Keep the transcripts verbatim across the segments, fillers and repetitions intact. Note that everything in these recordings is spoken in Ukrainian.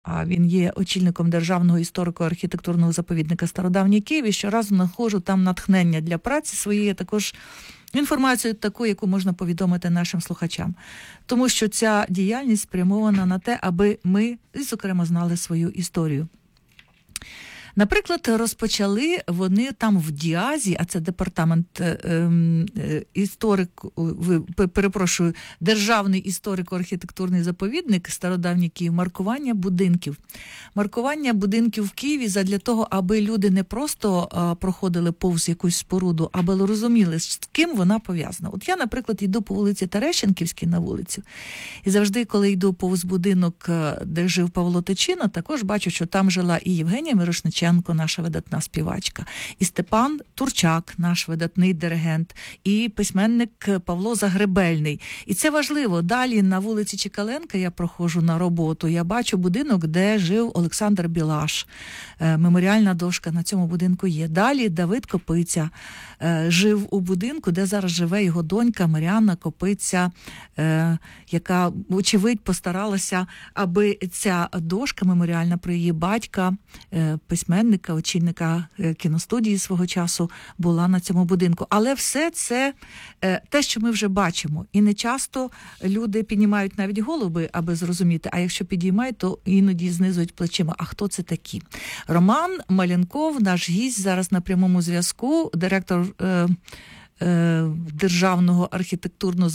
а він є очільником Державного історико-архітектурного заповідника «Стародавній Київ», і щоразу знаходжу там натхнення для праці своєї, також інформацію таку, яку можна повідомити нашим слухачам. Тому що ця діяльність спрямована на те, аби ми, зокрема, знали свою історію. Наприклад, розпочали вони там в Діазі, а це департамент е, е, історик, ви, перепрошую, Державний історико-архітектурний заповідник «Стародавній Київ», маркування будинків. Маркування будинків в Києві задля того, аби люди не просто е, проходили повз якусь споруду, аби розуміли, з ким вона пов'язана. От я, наприклад, йду по вулиці Терещенківській на вулицю, і завжди, коли йду повз будинок, де жив Павло Тичина, також бачу, що там жила і Євгенія Мирошниченко, наша видатна співачка, і Степан Турчак, наш видатний диригент, і письменник Павло Загребельний. І це важливо. Далі на вулиці Чекаленка я проходжу на роботу, я бачу будинок, де жив Олександр Білаш. Меморіальна дошка на цьому будинку є. Далі Давид Копиця жив у будинку, де зараз живе його донька Мар'яна Копиця, яка, очевидь, постаралася, аби ця дошка меморіальна про її батька, письменника, очільника кіностудії свого часу, була на цьому будинку. Але все це те, що ми вже бачимо. І не часто люди піднімають навіть голови, аби зрозуміти, а якщо підіймають, то іноді знизують плечима. А хто це такі? Роман Малянков, наш гість, зараз на прямому зв'язку, директор е, е, Державного архітектурного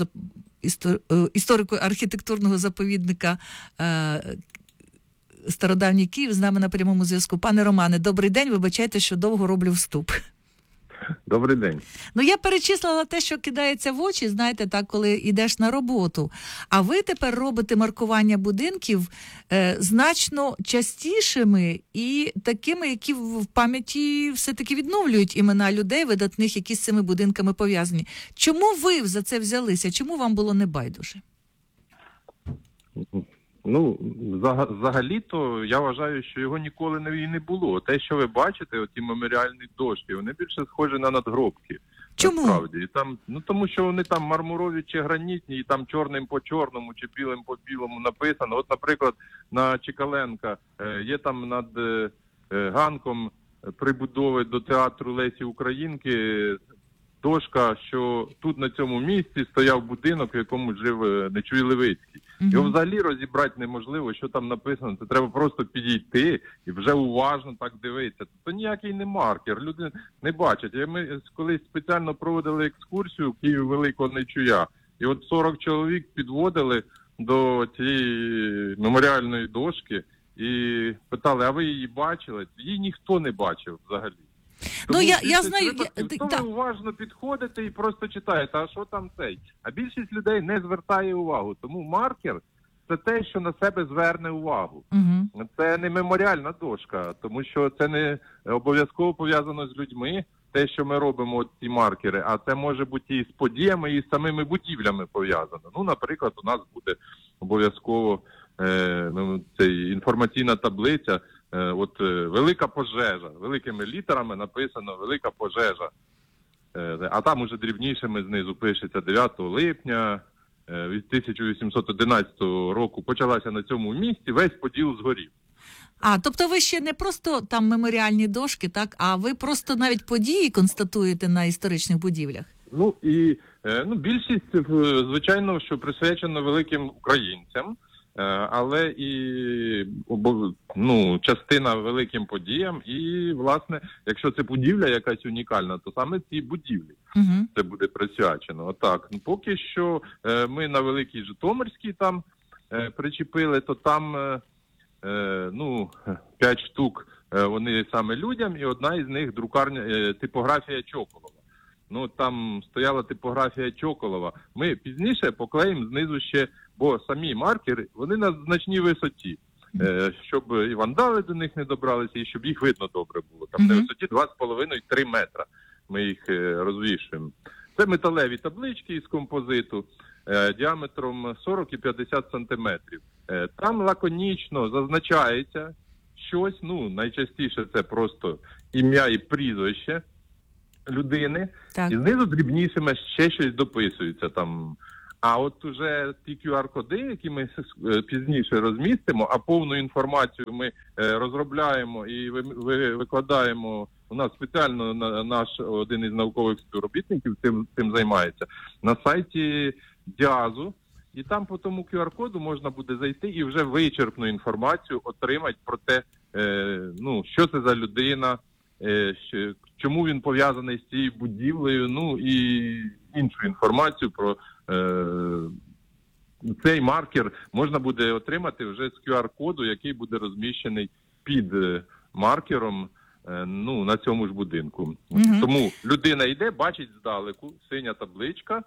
історико-архітектурного заповідника е, «Стародавній Київ», з нами на прямому зв'язку. Пане Романе, добрий день, вибачайте, що довго роблю вступ. Добрий день. Ну, я перечислила те, що кидається в очі, знаєте, так, коли йдеш на роботу. А ви тепер робите маркування будинків е, значно частішими і такими, які в пам'яті все-таки відновлюють імена людей видатних, які з цими будинками пов'язані. Чому ви за це взялися? Чому вам було не байдуже? Ну, взагалі-то я вважаю, що його ніколи не, не було. Те, що ви бачите, оті меморіальні дошки, вони більше схожі на надгробки. Чому? Насправді. І там, ну, тому що вони там мармурові чи гранітні, і там чорним по чорному чи білим по білому написано. От, наприклад, на Чекаленка е, є там над е, ганком прибудови до театру Лесі Українки дошка, що тут на цьому місці стояв будинок, в якому жив Нечуй Левицький. Uh-huh. Його взагалі розібрати неможливо, що там написано. Це треба просто підійти і вже уважно так дивитися. Це ніякий не маркер, люди не бачать. Ми колись спеціально проводили екскурсію в Києві Великого Нечуя, і от сорок чоловік підводили до цієї меморіальної дошки і питали, а ви її бачили? Її ніхто не бачив взагалі. Тому ну, я, я знаю, випадків, я, то ви уважно підходите і просто читаєте, а що там цей? А більшість людей не звертає увагу. Тому маркер – це те, що на себе зверне увагу. Угу. Це не меморіальна дошка, тому що це не обов'язково пов'язано з людьми, те, що ми робимо, от ці маркери, а це може бути і з подіями, і з самими будівлями пов'язано. Ну, наприклад, у нас буде обов'язково е, ну, цей, інформаційна таблиця. От велика пожежа, великими літерами написано велика пожежа, а там уже дрібнішими знизу пишеться дев'ятого липня тисяча вісімсот одинадцятого року почалася на цьому місці, весь Поділ згорів. А, тобто ви ще не просто там меморіальні дошки, так, а ви просто навіть події констатуєте на історичних будівлях? Ну і ну, більшість, звичайно, що присвячено великим українцям, але і ну, частина великим подіям, і, власне, якщо це будівля якась унікальна, то саме цій будівлі uh-huh. це буде присвячено. Отак. Поки що ми на Великій Житомирській там причепили, то там ну, п'ять штук вони саме людям, і одна із них друкарня, типографія Чоколова. Ну, там стояла типографія Чоколова. Ми пізніше поклеїмо знизу ще, бо самі маркери, вони на значній висоті, е, щоб і вандали до них не добралися, і щоб їх видно добре було. Там mm-hmm. на висоті два з половиною - три метра ми їх е, розвішуємо. Це металеві таблички із композиту е, діаметром сорок і п'ятдесят сантиметрів. Е, там лаконічно зазначається щось, ну, найчастіше це просто ім'я і прізвище людини, так. І знизу дрібнішими ще щось дописується там. А от уже ті кю ар-коди, які ми е, пізніше розмістимо, а повну інформацію ми е, розробляємо і ви, ви, викладаємо. У нас спеціально на, наш один із наукових співробітників цим, цим займається на сайті Діазу. І там по тому кю ар-коду можна буде зайти і вже вичерпну інформацію отримати про те, е, ну, що це за людина, е, що, чому він пов'язаний з цією будівлею, ну і іншу інформацію про е, цей маркер можна буде отримати вже з кю ар-коду, який буде розміщений під маркером, е, ну, на цьому ж будинку. Угу. Тому людина йде, бачить здалеку, синя табличка,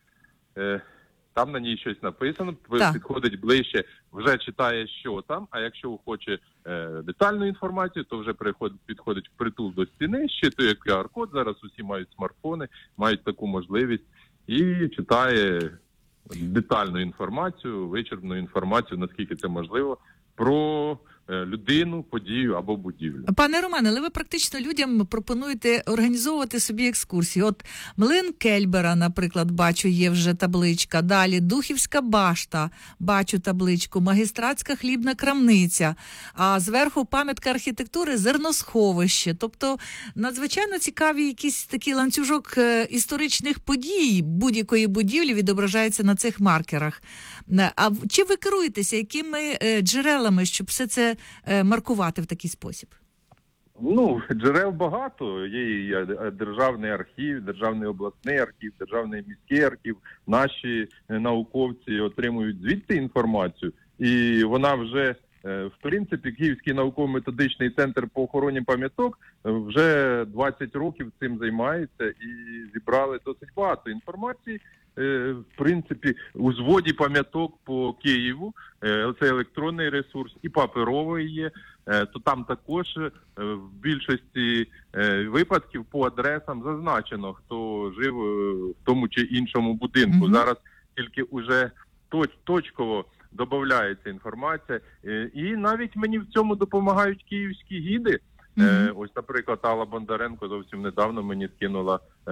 е, там на ній щось написано, так. Підходить ближче, вже читає, що там, а якщо хоче е, детальну інформацію, то вже приходить, підходить впритул до стіни, щитує кю ар-код, зараз усі мають смартфони, мають таку можливість, і читає детальну інформацію, вичерпну інформацію, наскільки це можливо, про людину, подію або будівлю. Пане Романе, але ви практично людям пропонуєте організовувати собі екскурсії. От млин Кельбера, наприклад, бачу, є вже табличка. Далі Духівська башта, бачу табличку. Магістратська хлібна крамниця. А зверху пам'ятка архітектури зерносховище. Тобто надзвичайно цікаві якісь такий ланцюжок історичних подій будь-якої будівлі відображається на цих маркерах. А чи ви керуєтеся якими джерелами, щоб все це маркувати в такий спосіб? Ну, джерел багато. Є і державний архів, державний обласний архів, державний міський архів. Наші науковці отримують звідти інформацію. І вона вже, в принципі, Київський науково-методичний центр по охороні пам'яток вже двадцять років цим займається і зібрали досить багато інформації. В принципі, у зводі пам'яток по Києву, це електронний ресурс, і паперовий є, то там також в більшості випадків по адресам зазначено, хто жив в тому чи іншому будинку. Mm-hmm. Зараз тільки уже точ- точково додається інформація. І навіть мені в цьому допомагають київські гіди. Mm-hmm. Ось, наприклад, Алла Бондаренко зовсім недавно мені скинула е,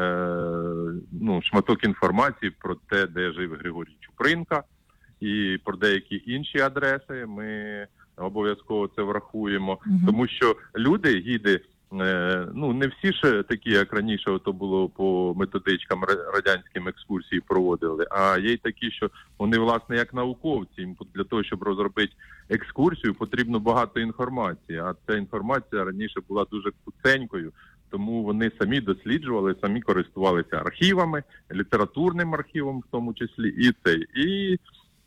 ну, шматок інформації про те, де жив Григорій Чупринка, і про деякі інші адреси. Ми обов'язково це врахуємо, mm-hmm. тому що люди, гіди, е, ну, не всі ж такі, як раніше то було по методичкам радянським екскурсії проводили, а є й такі, що вони, власне, як науковці. Їм для того, щоб розробити екскурсію, потрібно багато інформації, а ця інформація раніше була дуже куценькою, тому вони самі досліджували, самі користувалися архівами, літературним архівом в тому числі, і цей, і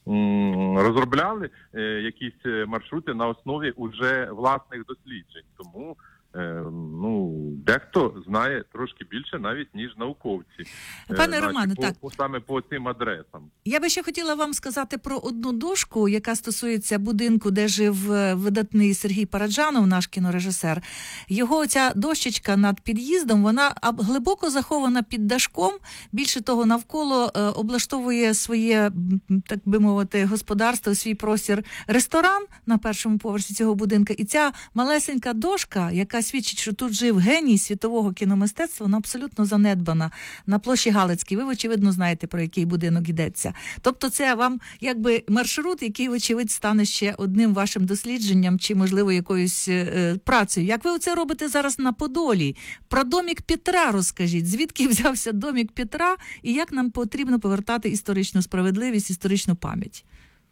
м- розробляли е, якісь маршрути на основі уже власних досліджень. Тому Е, ну, дехто знає трошки більше навіть, ніж науковці. Пане е, Романе, по, так. По, саме по цим адресам. Я би ще хотіла вам сказати про одну дошку, яка стосується будинку, де жив видатний Сергій Параджанов, наш кінорежисер. Його ця дощечка над під'їздом, вона глибоко захована під дашком. Більше того, навколо е, облаштовує своє, так би мовити, господарство, свій простір ресторан на першому поверсі цього будинку. І ця малесенька дошка, яка свідчить, що тут жив геній світового кіномистецтва, вона абсолютно занедбана на площі Галицькій. Ви, очевидно, знаєте, про який будинок йдеться. Тобто це вам якби маршрут, який, вочевидь, стане ще одним вашим дослідженням чи, можливо, якоюсь е, працею. Як ви оце робите зараз на Подолі? Про домік Петра розкажіть. Звідки взявся домік Петра і як нам потрібно повертати історичну справедливість, історичну пам'ять?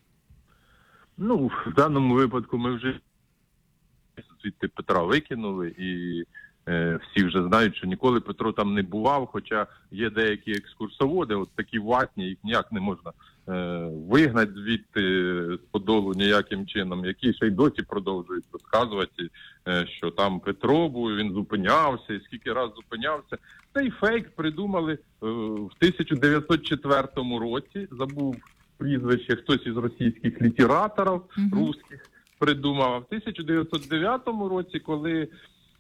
Ну, в даному випадку ми вже звідти Петра викинули, і е, всі вже знають, що ніколи Петро там не бував, хоча є деякі екскурсоводи, от такі ватні, їх ніяк не можна е, вигнати звідти з Подолу ніяким чином, які ще й досі продовжують розказувати, е, що там Петро був, він зупинявся, і скільки раз зупинявся. Цей фейк придумали е, в тисяча дев'ятсот четвертому році, забув прізвище хтось із російських літераторів, mm-hmm. русських, придумав. А в тисяча дев'ятсот дев'ятому році, коли,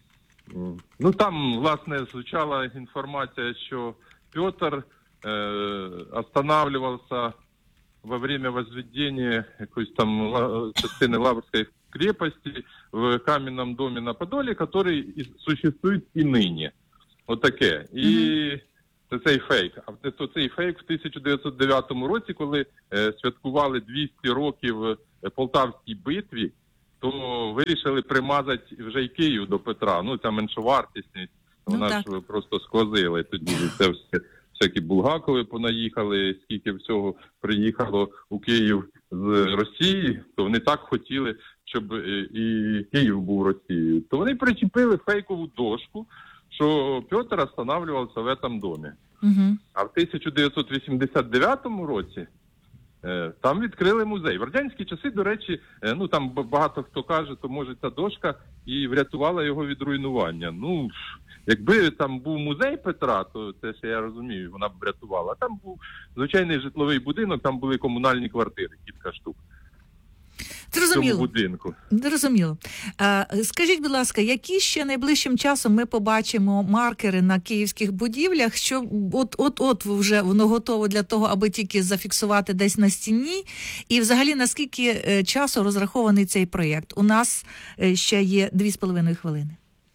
ну там, власне, звучала інформація, що Петр е, останавливався во время возведения якоїсь там частини Лаврської крепости в каменном доме на Подоле, который существует и ныне. Вот таке. І це цей фейк. А це цей фейк в тисяча дев'ятсот дев'ятому році, коли е, святкували двісті років е, Полтавській битві, то вирішили примазати вже й Київ до Петра. Ну, ця меншовартісність, вона ну, ж просто сквозила. Тоді це все, всякі Булгакови понаїхали, скільки всього приїхало у Київ з Росії, то вони так хотіли, щоб і Київ був Росією. То вони причепили фейкову дошку, що Петр останавливався в этом домі. Угу. А в тисяча дев'ятсот вісімдесят дев'ятому році е, там відкрили музей. В радянські часи, до речі, е, ну там багато хто каже, то може ця дошка і врятувала його від руйнування. Ну, якби там був музей Петра, то це ще я розумію, вона б врятувала. А там був звичайний житловий будинок, там були комунальні квартири, кілька штук. Зрозуміло. Будинку. Зрозуміло. А, скажіть, будь ласка, які ще найближчим часом ми побачимо маркери на київських будівлях, що от-от-от вже воно готово для того, аби тільки зафіксувати десь на стіні? І взагалі, наскільки е, часу розрахований цей проєкт? У нас е, ще є дві з половиною хвилини.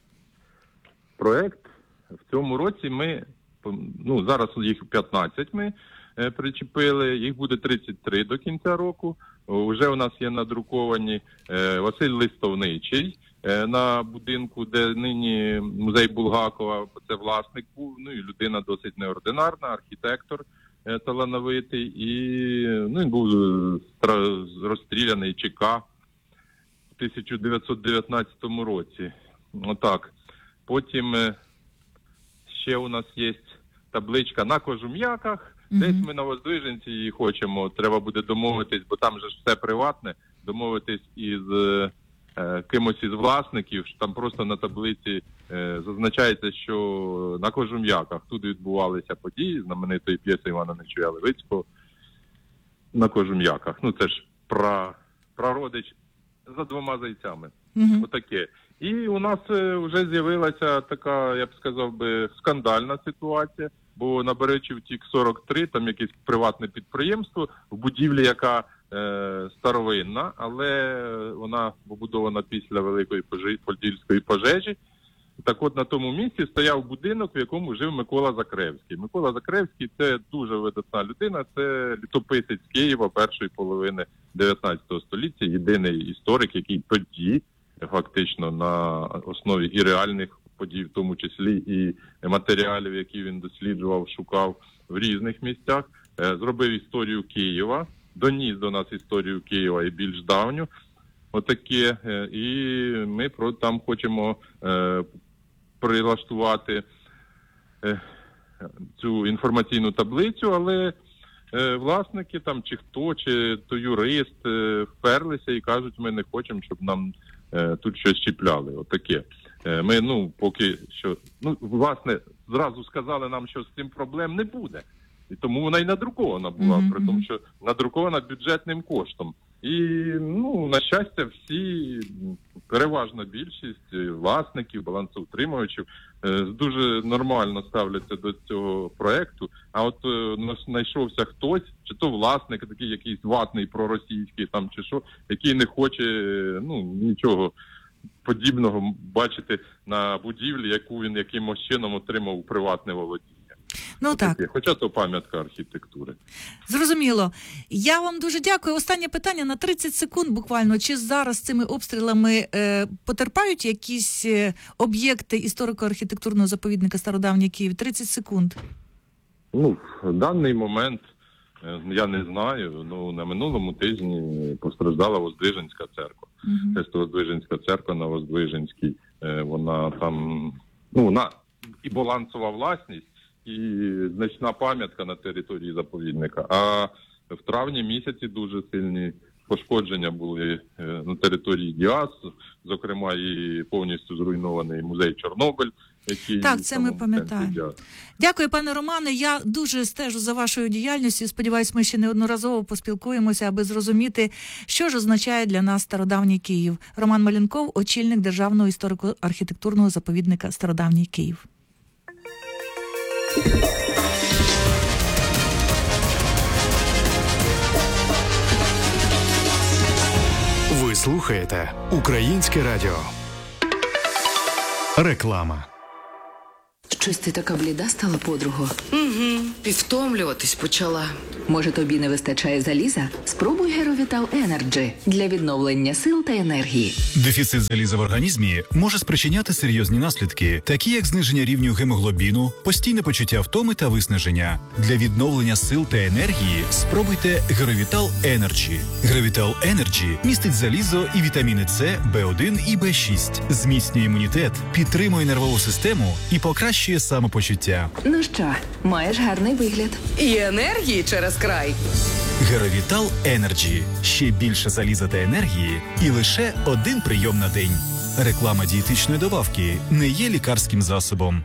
Проєкт в цьому році ми, ну зараз їх п'ятнадцять ми е, причепили, їх буде тридцять три до кінця року. Уже у нас є надруковані е, Василь Листовничий е, на будинку, де нині музей Булгакова, це власник був, ну і людина досить неординарна, архітектор е, талановитий, і ну, він був стра, розстріляний ЧК в тисяча дев'ятсот дев'ятнадцятому році. Отак. Потім е, ще у нас є табличка на Кожум'яках. Десь ми на Воздвиженці її хочемо, треба буде домовитись, бо там же ж все приватне, домовитись із е, кимось із власників, що там просто на таблиці е, зазначається, що на Кожум'яках тут відбувалися події знаменитої п'єси Івана Нечуя Левицького на Кожум'яках. Ну це ж про, прародич за двома зайцями. Угу. Отаке. І у нас е, вже з'явилася така, я б сказав би, скандальна ситуація. Бо на Беречівтік сорок три, там якесь приватне підприємство в будівлі, яка е, старовинна, але вона побудована після Великої пожежі, Подільської пожежі. Так от на тому місці стояв будинок, в якому жив Микола Закревський. Микола Закревський – це дуже видатна людина, це літописець Києва першої половини дев'ятнадцятого століття, єдиний історик, який тоді фактично на основі і реальних подій, в тому числі і матеріалів, які він досліджував, шукав в різних місцях, зробив історію Києва, доніс до нас історію Києва і більш давню, отаке, і ми там хочемо е, прилаштувати е, цю інформаційну таблицю, але е, власники там, чи хто, чи то юрист е, вперлися і кажуть, ми не хочемо, щоб нам е, тут щось чіпляли, отаке. Ми, ну, поки що, ну, власне, зразу сказали нам, що з цим проблем не буде. І тому вона і надрукована була, mm-hmm. при тому, що надрукована бюджетним коштом. І, ну, на щастя, всі, переважна більшість власників, балансоутримувачів дуже нормально ставляться до цього проекту. А от знайшовся хтось, чи то власник, такий якийсь ватний проросійський там, чи що, який не хоче, ну, нічого подібного бачити на будівлі, яку він якимось чином отримав у приватне володіння. Ну так. Хоча то пам'ятка архітектури. Зрозуміло. Я вам дуже дякую. Останнє питання на тридцять секунд буквально. Чи зараз цими обстрілами е, потерпають якісь е, об'єкти історико-архітектурного заповідника Стародавній Київ? тридцять секунд. Ну, в даний момент я не знаю, ну на минулому тижні постраждала Воздвиженська церква. Uh-huh. Це Воздвиженська церква на Воздвиженській, вона там, ну, вона і балансова власність, і значна пам'ятка на території заповідника. А в травні місяці дуже сильні пошкодження були на території ДІАС, зокрема і повністю зруйнований музей Чорнобиль. Який, так, це ми пам'ятаємо. Дякую, пане Романе. Я дуже стежу за вашою діяльністю. Сподіваюсь, ми ще неодноразово поспілкуємося, аби зрозуміти, що ж означає для нас Стародавній Київ. Роман Малінков, очільник Державного історико-архітектурного заповідника Стародавній Київ. Ви слухаєте Українське радіо. Реклама. Щось ти така бліда стала, подруго. Угу. І втомлюватись почала. Може, тобі не вистачає заліза? Спробуй Геровітал Енерджі для відновлення сил та енергії. Дефіцит заліза в організмі може спричиняти серйозні наслідки, такі як зниження рівню гемоглобіну, постійне почуття втоми та виснаження. Для відновлення сил та енергії спробуйте Геровітал Енерджі. Геровітал Енерджі містить залізо і вітаміни С, Б один і Б шість, зміцнює імунітет, підтримує нервову систему і покращує самопочуття. Ну що, маєш гарний вигляд. І енергії через край. Геровітал Енерджі. Ще більше заліза та енергії і лише один прийом на день. Реклама дієтичної добавки не є лікарським засобом.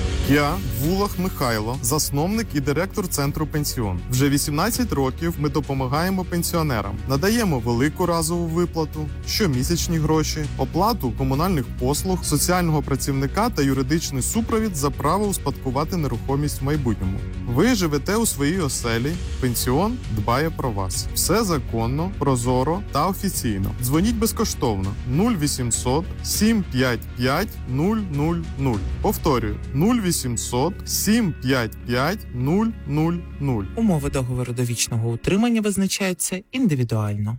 Я Вулах Михайло, засновник і директор центру «Пенсіон». Вже вісімнадцять років ми допомагаємо пенсіонерам. Надаємо велику разову виплату, щомісячні гроші, оплату комунальних послуг, соціального працівника та юридичний супровід за право успадкувати нерухомість в майбутньому. Ви живете у своїй оселі, «Пенсіон» дбає про вас. Все законно, прозоро та офіційно. Дзвоніть безкоштовно нуль вісімсот сім п'ять п'ять нуль нуль нуль. Повторюю, нуль вісімсот сім п'ять п'ять нуль нуль нуль. Умови договору довічного утримання визначаються індивідуально.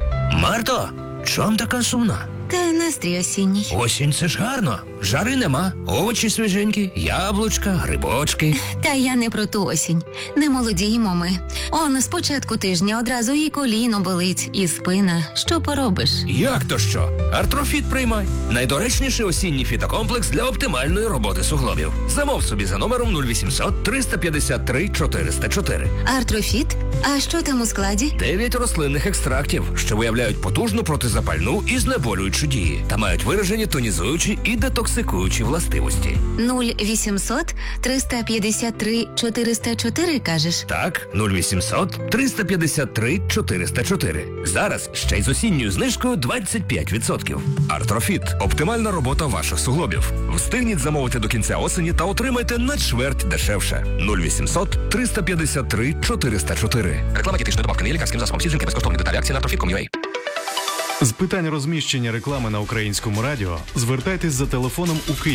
Марто, чом така сумна? Та настрій осінній. Осінь – це ж гарно. Жари нема, овочі свіженькі, яблучка, грибочки. Та я не про ту осінь. Не молодіємо ми. Он з початку тижня одразу і коліно болить, і спина. Що поробиш? Як то що? Артрофіт приймай. Найдоречніший осінній фітокомплекс для оптимальної роботи суглобів. Замов собі за номером нуль вісімсот триста п'ятдесят три чотириста чотири. Артрофіт? А що там у складі? Дев'ять рослинних екстрактів, що виявляють потужну протизапальну і знеболюючу дії та мають виражені тонізуючі і детоксикуючі властивості. нуль вісімсот триста п'ятдесят три чотириста чотири, кажеш? Так, нуль вісімсот триста п'ятдесят три чотириста чотири. Зараз ще й з осінньою знижкою двадцять п'ять відсотків. Артрофіт – оптимальна робота ваших суглобів. Встигніть замовити до кінця осені та отримайте на чверть дешевше. нуль вісімсот триста п'ятдесят три чотириста чотири. Реклама дієтичної добавки не є лікарським засобом. Всі жінки безкоштовні деталі акції на артрофіт крапка ком крапка ю а. З питань розміщення реклами на українському радіо звертайтесь за телефоном у Києві.